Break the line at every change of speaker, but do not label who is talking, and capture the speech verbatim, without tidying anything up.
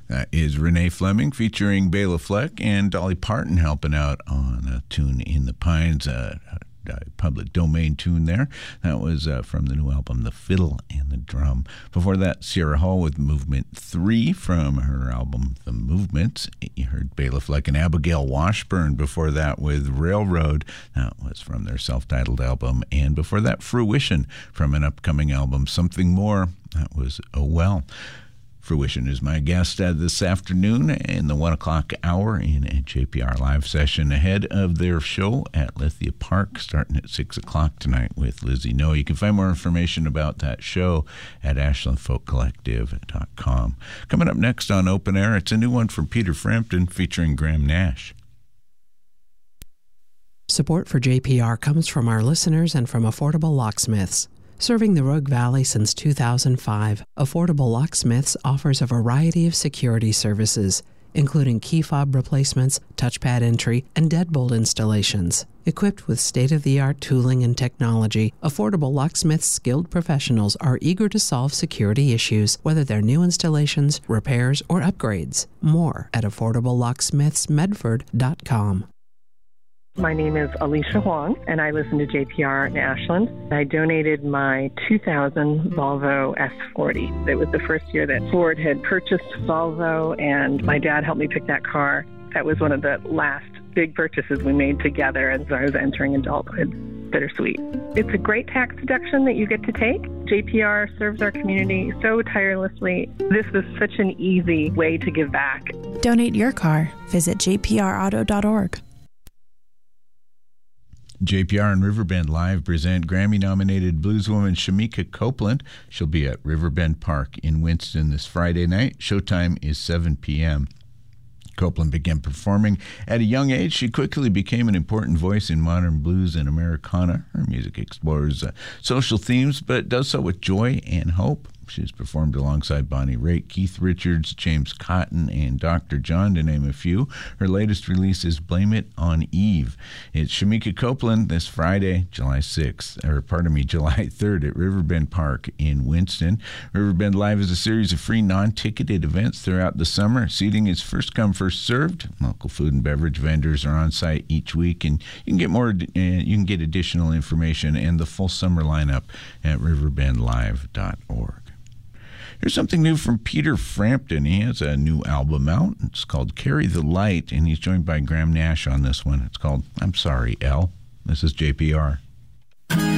That is Renee Fleming featuring Bela Fleck and Dolly Parton helping out on a tune in the Pines, a, a public domain tune there. That was uh, from the new album, The Fiddle and the Drum. Before that, Sierra Hull with Movement three from her album, The Movements. You heard Bela Fleck and Abigail Washburn before that with Railroad. That was from their self-titled album. And before that, Fruition from an upcoming album, Something More. That was Oh Well. Fruition is my guest uh, this afternoon in the one o'clock hour in a J P R live session ahead of their show at Lithia Park starting at six o'clock tonight with Lizzie No. You can find more information about that show at ashland folk collective dot com. Coming up next on Open Air, it's a new one from Peter Frampton featuring Graham Nash.
Support for J P R comes from our listeners and from Affordable Locksmiths. Serving the Rogue Valley since two thousand five, Affordable Locksmiths offers a variety of security services, including key fob replacements, touchpad entry, and deadbolt installations. Equipped with state-of-the-art tooling and technology, Affordable Locksmiths' skilled professionals are eager to solve security issues, whether they're new installations, repairs, or upgrades. More at affordable locksmiths medford dot com.
My name is Alicia Huang, and I listen to J P R in Ashland. I donated my two thousand Volvo S forty. It was the first year that Ford had purchased Volvo, and my dad helped me pick that car. That was one of the last big purchases we made together as I was entering adulthood. Bittersweet. It's a great tax deduction that you get to take. J P R serves our community so tirelessly. This was such an easy way to give back.
Donate your car. Visit j p r auto dot org.
J P R and Riverbend Live present Grammy-nominated blueswoman Shamika Copeland. She'll be at Riverbend Park in Winston this Friday night. Showtime is seven p.m. Copeland began performing at a young age. She quickly became an important voice in modern blues and Americana. Her music explores uh, social themes, but does so with joy and hope. She's performed alongside Bonnie Raitt, Keith Richards, James Cotton, and Doctor John, to name a few. Her latest release is Blame It on Eve. It's Shamika Copeland this Friday, July sixth, or pardon me, July third at Riverbend Park in Winston. Riverbend Live is a series of free non-ticketed events throughout the summer. Seating is first come, first served. Local food and beverage vendors are on site each week, and you can get more. Uh, you can get additional information and the full summer lineup at riverbend live dot org. Here's something new from Peter Frampton. He has a new album out. It's called Carry the Light, and he's joined by Graham Nash on this one. It's called I'm Sorry, Elle. This is J P R.